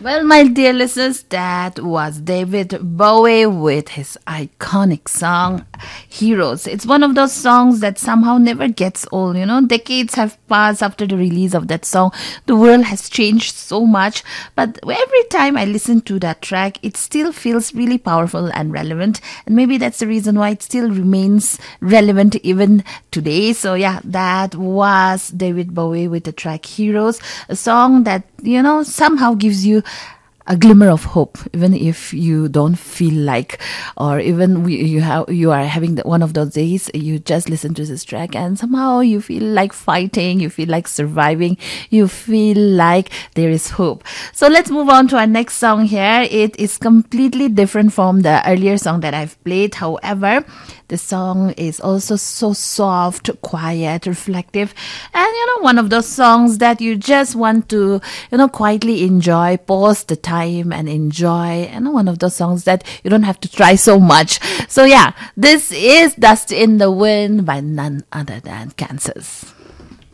Well, my dear listeners, that was David Bowie with his iconic song, Heroes. It's one of those songs that somehow never gets old. You know, decades have passed after the release of that song. The world has changed so much, but every time I listen to that track, it still feels really powerful and relevant. And maybe that's the reason why it still remains relevant even today. So yeah, that was David Bowie with the track Heroes, a song that, you know, somehow gives you a glimmer of hope, even if you don't feel like, or even you are having one of those days, you just listen to this track and somehow you feel like fighting, you feel like surviving, you feel like there is hope. So let's move on to our next song here. It is completely different from the earlier song that I've played. However, the song is also so soft, quiet, reflective, and one of those songs that you just want to, quietly enjoy, pause the time and enjoy, and one of those songs that you don't have to try so much. So yeah, this is Dust in the Wind by none other than Kansas.